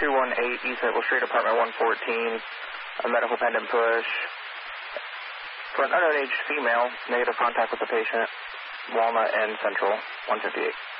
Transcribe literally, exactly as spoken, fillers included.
two one eight East Maple Street, apartment one fourteen, a medical pendant push. For an underage female, negative contact with the patient, Walnut and Central, one fifty-eight.